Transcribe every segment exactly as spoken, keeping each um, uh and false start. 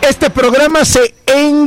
este programa se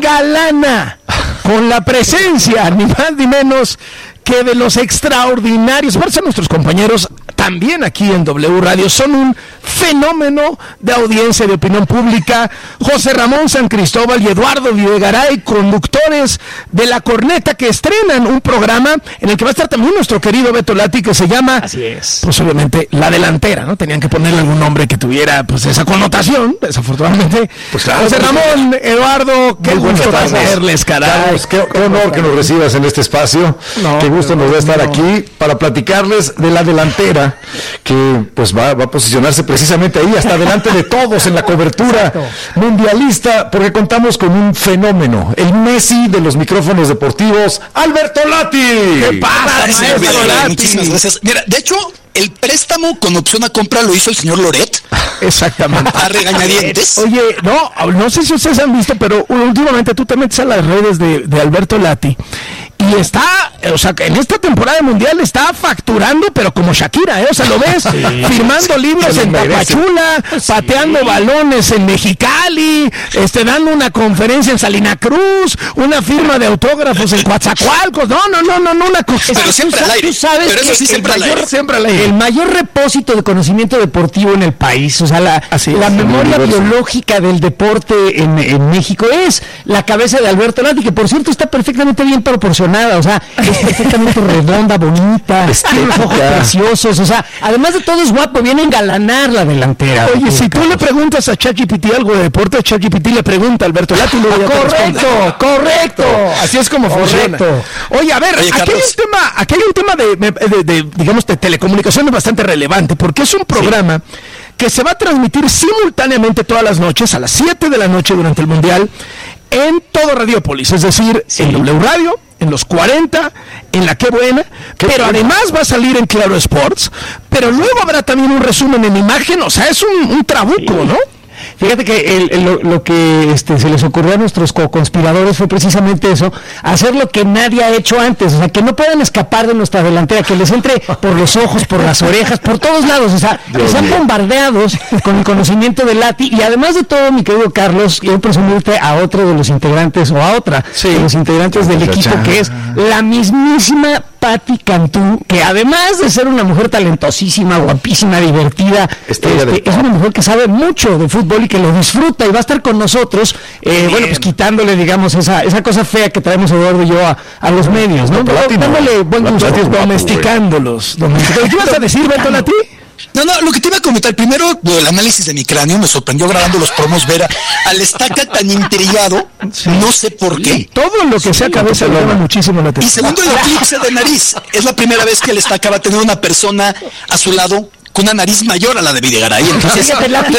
engalana con la presencia, ni más ni menos que de los extraordinarios. Parece nuestros compañeros también aquí en W Radio, son un fenómeno de audiencia, de opinión pública. José Ramón San Cristóbal y Eduardo Videgaray, conductores de La Corneta, que estrenan un programa en el que va a estar también nuestro querido Beto Lati, que se llama, así es, pues obviamente, La Delantera, ¿no? Tenían que ponerle algún nombre que tuviera, pues, esa connotación, desafortunadamente. Pues claro, José Ramón, Eduardo, qué gusto verles, caray. Carlos, qué, qué honor que nos recibas en este espacio. No, qué gusto nos va a estar no. aquí para platicarles de La Delantera, que pues va, va a posicionarse precisamente ahí, hasta delante de todos en la cobertura Exacto. mundialista, porque contamos con un fenómeno, el Messi de los micrófonos deportivos, Alberto Lati. ¿Qué pasa, maestro Lati? Muchísimas gracias. Mira, de hecho, el préstamo con opción a compra lo hizo el señor Loret. Exactamente. A regañadientes. Oye, no, no sé si ustedes han visto, pero últimamente tú te metes a las redes de, de Alberto Lati y está, o sea, en esta temporada mundial está facturando, pero como Shakira, ¿eh? O sea, lo ves sí, firmando sí, libros en Tapachula, sí. pateando balones en Mexicali, este, dando una conferencia en Salina Cruz, una firma de autógrafos en Coatzacoalcos. No, no, no, no, no, una cosa. Pero siempre al aire. Tú sabes pero eso sí que siempre el al mayor, aire. Siempre al aire. El mayor repósito de conocimiento deportivo en el país, o sea, la, Así la es, memoria biológica del deporte en, en México es la cabeza de Alberto Lati, que por cierto está perfectamente bien proporcionada, o sea, es perfectamente redonda, bonita, tiene ojos preciosos, o sea, además de todo es guapo, viene a engalanar la delantera. Oye, si tú le preguntas a ChatGPT algo de deporte, ChatGPT le pregunta a Alberto Lati. Correcto, correcto. Así es como funciona. Oye, a ver, Oye, aquí, hay un tema, aquí hay un tema de, de, de, de, digamos, de telecomunicaciones bastante relevante, porque es un programa sí. que se va a transmitir simultáneamente todas las noches, a las siete de la noche durante el Mundial, en todo Radiopolis, es decir, sí. en W Radio, en los cuarenta, en La Qué Buena, Qué pero buena. Además va a salir en Claro Sports, pero luego habrá también un resumen en imagen, o sea, es un, un trabuco, sí. ¿no? Fíjate que el, el, lo, lo que este, se les ocurrió a nuestros co-conspiradores fue precisamente eso, hacer lo que nadie ha hecho antes, o sea, que no puedan escapar de nuestra delantera, que les entre por los ojos, por las orejas, por todos lados, o sea, Dios que sean mío. bombardeados con el conocimiento de Lati, y además de todo, mi querido Carlos, quiero presumirte a otro de los integrantes, o a otra sí. de los integrantes del equipo, que es la mismísima Patti Cantú, que además de ser una mujer talentosísima, guapísima, divertida, este, es una mujer que sabe mucho de fútbol y que lo disfruta y va a estar con nosotros, eh, bueno, pues quitándole, digamos, esa esa cosa fea que traemos Eduardo y yo a, a los medios, ¿no? Pero dándole buen gusto, domesticándolos. ¿Qué ibas a decir, Beto Lati? No, no, lo que te iba a comentar, primero, el análisis de mi cráneo, me sorprendió grabando los promos ver a, al estaca tan intrigado, sí, no sé por sí, qué. Todo lo que sí, sea cabeza le llama muchísimo la atención. Y segundo, el eclipse de nariz. Es la primera vez que el estaca va a tener una persona a su lado con una nariz mayor a la de Videgaray. Entonces, Fíjate, la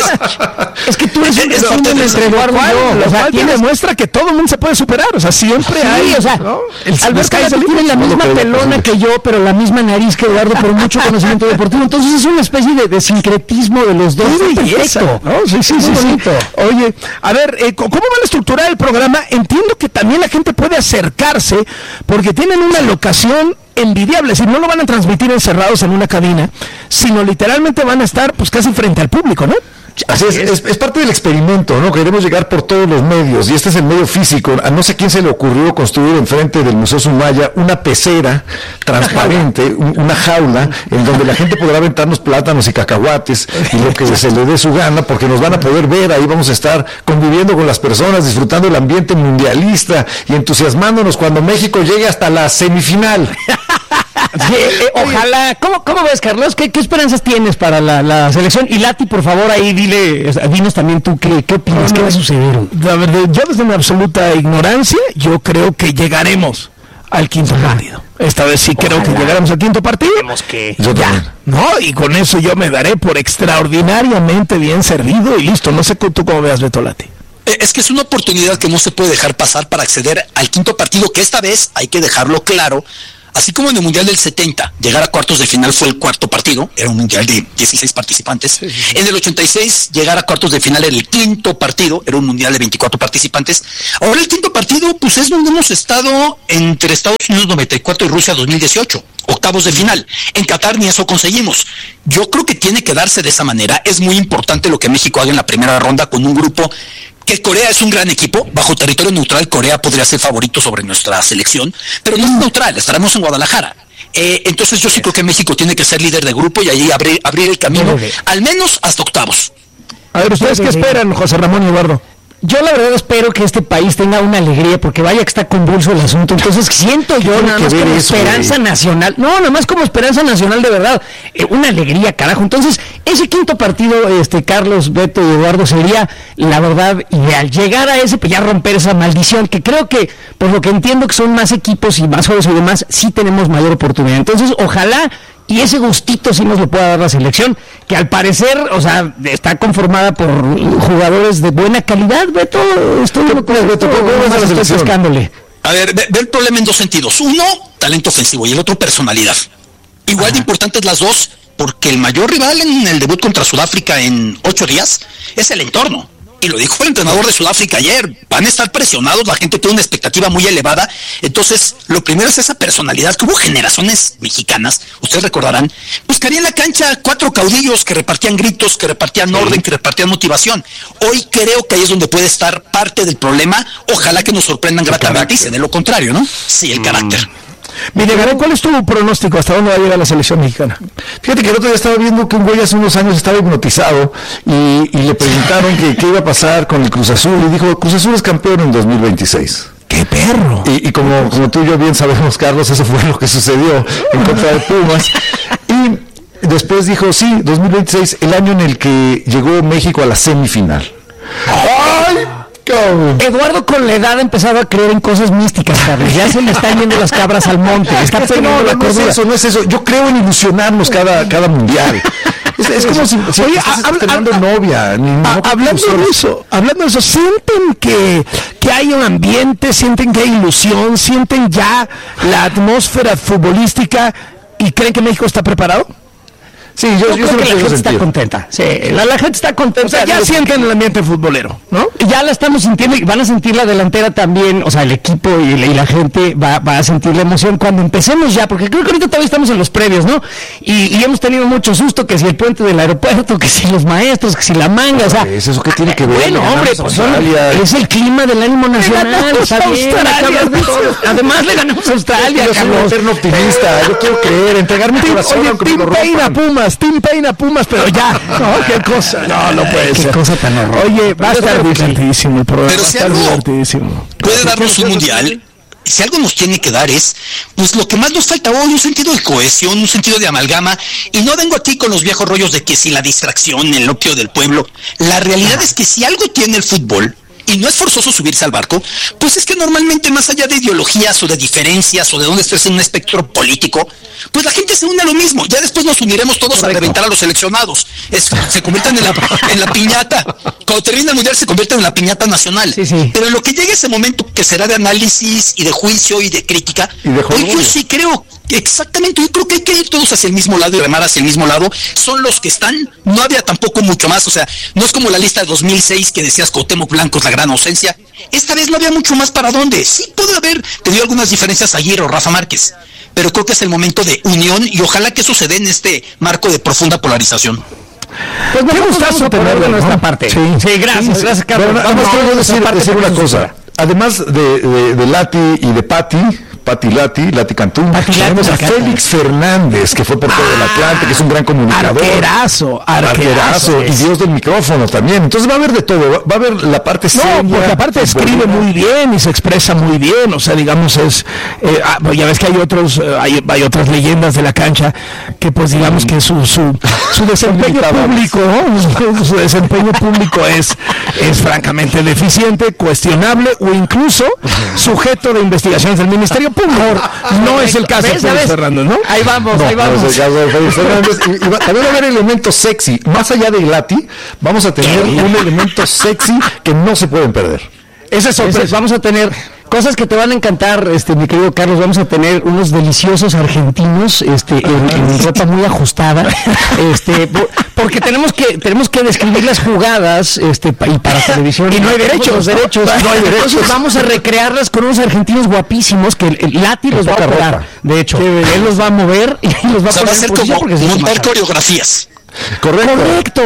es que tú eres un resumen entre Eduardo y yo. O sea, tiene demuestra que todo el mundo se puede superar. O sea, siempre sí, hay. O sea, ¿no? Alberto tiene la misma pelona que yo, pero la misma nariz que Eduardo, pero mucho conocimiento deportivo. Entonces es una especie de, de sincretismo de los dos. Perfecto. ¿No? Sí, sí, sí, sí. Oye, a ver, eh, ¿cómo van a estructurar el programa? Entiendo que también la gente puede acercarse porque tienen una locación envidiable, es decir, no lo van a transmitir encerrados en una cabina, sino literalmente van a estar pues casi frente al público, ¿no? Así es, es, es parte del experimento, ¿no? Queremos llegar por todos los medios, y este es el medio físico. A no sé quién se le ocurrió construir enfrente del Museo Sumaya una pecera transparente, un, una jaula, en donde la gente podrá aventarnos plátanos y cacahuates, y lo que se le dé su gana, porque nos van a poder ver, ahí vamos a estar conviviendo con las personas, disfrutando el ambiente mundialista, y entusiasmándonos cuando México llegue hasta la semifinal. Sí, eh, ojalá. ¿Cómo, ¿Cómo ves, Carlos? ¿Qué, qué esperanzas tienes para la, la selección? Y Lati, por favor, ahí dile, dinos también tú qué, qué opinas, qué va a suceder. La verdad, yo desde mi absoluta ignorancia, yo creo que llegaremos al quinto partido. Esta vez sí ojalá. creo que llegaremos al quinto partido. Que yo ya, también. ¿no? Y con eso yo me daré por extraordinariamente bien servido y listo. No sé tú cómo veas, Beto Lati. Es que es una oportunidad que no se puede dejar pasar para acceder al quinto partido, que esta vez hay que dejarlo claro. Así como en el Mundial del setenta, llegar a cuartos de final fue el cuarto partido, era un Mundial de dieciséis participantes. Sí, sí, sí. En el ochenta y seis, llegar a cuartos de final era el quinto partido, era un Mundial de veinticuatro participantes. Ahora el quinto partido, pues es donde hemos estado entre Estados Unidos noventa y cuatro y Rusia dos mil dieciocho, octavos de final. En Qatar ni eso conseguimos. Yo creo que tiene que darse de esa manera. Es muy importante lo que México haga en la primera ronda con un grupo que Corea es un gran equipo. Bajo territorio neutral, Corea podría ser favorito sobre nuestra selección, pero no es neutral, estaremos en Guadalajara. Eh, entonces yo sí creo que México tiene que ser líder de grupo y allí abrir, abrir el camino, al menos hasta octavos. A ver, ¿ustedes qué esperan, José Ramón y Eduardo? Yo la verdad espero que este país tenga una alegría, porque vaya que está convulso el asunto. Entonces siento yo nada más como eso, esperanza güey? nacional. No, nada más como esperanza nacional de verdad. Eh, una alegría, carajo. Entonces, ese quinto partido, este Carlos, Beto y Eduardo, sería la verdad ideal. Llegar a ese, pues ya romper esa maldición, que creo que, por lo que entiendo que son más equipos y más juegos y demás, sí tenemos mayor oportunidad. Entonces, ojalá... y ese gustito sí nos lo pueda dar la selección, que al parecer, o sea, está conformada por jugadores de buena calidad. Beto, estoy ¿Qué crees, Beto? ¿Cómo ves a la selección? A ver, ve, ve el problema en dos sentidos. Uno, talento ofensivo, y el otro, personalidad. Igual Ajá. de importantes las dos, porque el mayor rival en el debut contra Sudáfrica en ocho días es el entorno. Y lo dijo el entrenador de Sudáfrica ayer, van a estar presionados, la gente tiene una expectativa muy elevada. Entonces, lo primero es esa personalidad, que hubo generaciones mexicanas, ustedes recordarán, buscarían en la cancha cuatro caudillos que repartían gritos, que repartían orden, que repartían motivación. Hoy creo que ahí es donde puede estar parte del problema. Ojalá que nos sorprendan gratamente y se dé lo contrario, ¿no? Sí, el mm. carácter. Videgaray, ¿cuál es tu pronóstico? ¿Hasta dónde va a llegar la selección mexicana? Fíjate que el otro día estaba viendo que un güey hace unos años estaba hipnotizado y, y le preguntaron que qué iba a pasar con el Cruz Azul y dijo, Cruz Azul es campeón en dos mil veintiséis. ¡Qué perro! Y, y como, como tú y yo bien sabemos, Carlos, eso fue lo que sucedió en contra de Pumas. Y después dijo, sí, dos mil veintiséis, el año en el que llegó México a la semifinal. ¡Ay! Eduardo con la edad ha empezado a creer en cosas místicas, Carlos. Ya se le están yendo las cabras al monte. Está es que no, no, no es eso, no es eso. Yo creo en ilusionarnos cada, cada mundial. Es, es como si, si Oye, estás a, estrenando a, novia. Ni, a, no hablando de eso, hablando de eso, ¿sienten que, que hay un ambiente, sienten que hay ilusión, sienten ya la atmósfera futbolística y creen que México está preparado? Sí, yo, yo, yo creo que la gente sentido. está contenta. Sí, la, la gente está contenta. O sea, ya sienten el ambiente futbolero, ¿no? Ya la estamos sintiendo y van a sentir la delantera también. O sea, el equipo y la, y la gente va, va a sentir la emoción cuando empecemos ya, porque creo que ahorita todavía estamos en los previos, ¿no? Y, y hemos tenido mucho susto, que si el puente del aeropuerto, que si los maestros, que si la manga, o sea... ¿Es eso qué tiene que ver? Bueno, hombre, pues son, es el clima del ánimo nacional, está bien. Además le ganamos a Australia, yo soy un eterno optimista, yo quiero creer, entregar mi corazón. Oye, Tim Peina Pumas, Tim Peina Pumas, pero ya, no, qué cosa, no, no puede qué ser. Qué cosa tan horrorosa. Oye, va a estar divertidísimo el programa, pero si va a estar algo divertidísimo. Puede darnos un mundial, si algo nos tiene que dar es, pues lo que más nos falta hoy, un sentido de cohesión, un sentido de amalgama, y no vengo aquí con los viejos rollos de que si la distracción, el opio del pueblo, la realidad es que si algo tiene el fútbol, y no es forzoso subirse al barco, pues es que normalmente más allá de ideologías o de diferencias o de dónde estés en un espectro político, pues la gente se une a lo mismo. Ya después nos uniremos todos Correcto. a reventar a los seleccionados. Es, se convierten en la, en la piñata. Cuando termina el mundial se convierten en la piñata nacional. Sí, sí. Pero en lo que llegue ese momento que será de análisis y de juicio y de crítica, y de hoy yo sí creo, exactamente, yo creo que hay que ir todos hacia el mismo lado y remar hacia el mismo lado. Son los que están, no había tampoco mucho más, o sea, no es como la lista de dos mil seis que decías Cuauhtémoc Blanco es la gran ausencia. Esta vez no había mucho más para dónde. Sí puede haber tenido algunas diferencias ayer o Rafa Márquez, pero creo que es el momento de unión y ojalá que suceda en este marco de profunda polarización. Pues me gusta tener de nuestra parte. Sí, sí gracias, sí, gracias, Carlos. Pero, vamos, vamos a decir, decir una cosa. Además de, de, de Lati y de Pati, Pati Lati, Lati Cantú, Pati tenemos Lati, a Félix Fernández, que fue por todo el Atlante, que es un gran comunicador. Arquerazo, arquerazo. arquerazo y Dios del micrófono también. Entonces va a haber de todo, va a haber la parte no, seria. No, porque aparte escribe muy bien y se expresa muy bien, o sea, digamos es, eh, ya ves que hay otros, hay, hay otras leyendas de la cancha, que pues digamos que su, su, su desempeño público, ¿no? su desempeño público es, es francamente deficiente, cuestionable o incluso sujeto de investigaciones del Ministerio Público. No es el caso de Félix Fernández, ¿no? Ahí vamos, no, ahí vamos. No es el caso de Félix Fernández. Y, y va, también va a haber elementos sexy. Más allá de Lati, vamos a tener un elemento sexy que no se pueden perder. Esa es sorpresa. Vamos a tener cosas que te van a encantar, este, mi querido Carlos. Vamos a tener unos deliciosos argentinos, este, en, en ropa muy ajustada, este, porque tenemos que, tenemos que describir las jugadas, este, y para televisión. Y no hay derechos, los derechos, no, no hay derechos. Entonces vamos a recrearlas con unos argentinos guapísimos que el, el Lati los va a operar. De hecho, él los va a mover y los va a o sea, poner va a ser en como porque montar coreografías. Correcto. Correcto.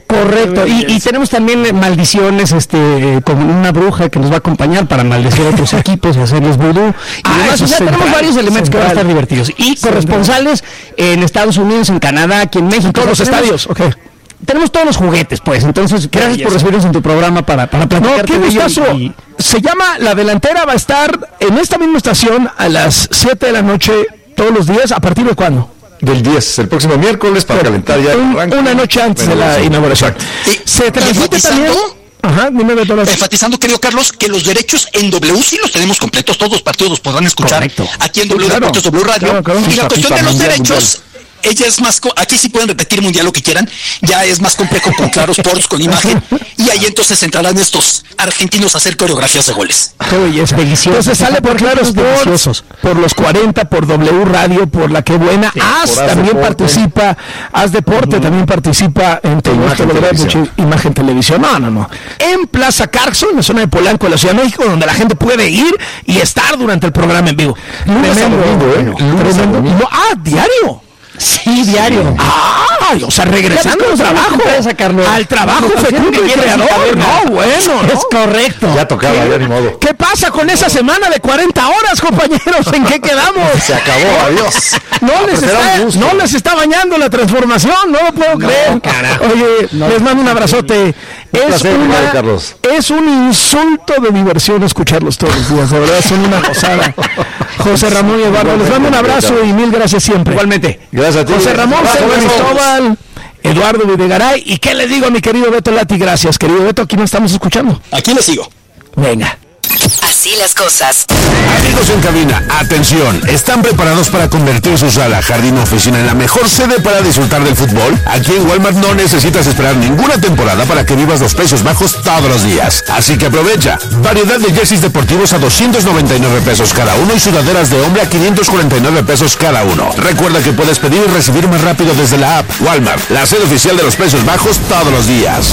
Correcto, y, y tenemos también maldiciones, este, con una bruja que nos va a acompañar para maldecir a otros equipos y hacerles vudú. Y Ah, demás. eso O sea, es tenemos central, varios elementos que van a estar central. divertidos. Y corresponsales en Estados Unidos, en Canadá, aquí en México. Todos los O sea, tenemos- estadios, ok. Tenemos todos los juguetes, pues. Entonces, gracias belleza. por recibirnos en tu programa para, para No, platicar. qué gustazo. Se llama La Delantera, va a estar en esta misma estación a las siete de la noche todos los días. ¿A partir de cuándo? Del diez, el próximo miércoles, para calentar ya el Un- arranque. una noche antes de la Bueno, inauguración. exacto. Y- Se transmite enfatizando- también. Ajá, dime Beto. las- Enfatizando, querido Carlos, que los derechos en W sí los tenemos completos, todos los partidos los podrán escuchar Correcto. aquí en Sí, W claro. Deportes, W Radio. Claro, claro. Y la FIFA, cuestión FIFA, de los mundial, derechos, ella es más, co- aquí sí pueden repetir mundial lo que quieran, ya es más complejo con Claro Sports, con imagen, y ahí entonces entrarán estos argentinos a hacer coreografías de goles. Qué belleza. Deliciosos. Entonces sale por Claro Sports, Deliciosos. por los cuarenta, por W Radio, por La Que Buena. Haz por Haz también Deporte. participa, Haz Deporte también participa en todo Imagen esto, lo verás, Televisión. mucho- Imagen Televisión. No, no, no. En Plaza Carso, en la zona de Polanco, en la Ciudad de México, donde la gente puede ir y estar durante el programa en vivo. Lunes a Tremendo, domingo, ¿eh? bueno, Lunes a tremendo. domingo. No, ah, diario. Sí, diario. Ay, o sea, regresando Ya al ves cómo trabajo, se llama esa, Carlos. al trabajo No, fecundo que y llenas creador. sin cadena. No, bueno, ¿no? Es correcto. Ya tocaba, ya ni modo. ¿Qué pasa con esa semana de cuarenta horas, compañeros? ¿En qué quedamos? Se acabó, adiós. No les, Pues era está, un gusto. no les está bañando la transformación, no lo puedo creer. carajo. Oye, les mando un abrazote. Es, placer, una- igual, Carlos. es un insulto de diversión escucharlos todos los días, de verdad, son una gozada. José Ramón y Eduardo, les mando un abrazo y mil gracias siempre. Igualmente. Gracias a ti. José Ramón, Abrazo, Sergio besos. Cristóbal, Eduardo Videgaray. ¿Y qué le digo a mi querido Beto Lati? Gracias, querido Beto, aquí nos estamos escuchando. Aquí les sigo. Venga. Así las cosas. Amigos en cabina, atención, ¿están preparados para convertir su sala, jardín o oficina en la mejor sede para disfrutar del fútbol? Aquí en Walmart no necesitas esperar ninguna temporada para que vivas los precios bajos todos los días. Así que aprovecha. Variedad de jerseys deportivos a doscientos noventa y nueve pesos cada uno y sudaderas de hombre a quinientos cuarenta y nueve pesos cada uno. Recuerda que puedes pedir y recibir más rápido desde la app. Walmart, la sede oficial de los precios bajos todos los días.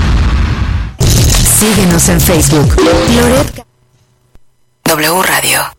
Síguenos en Facebook. Loret W Radio.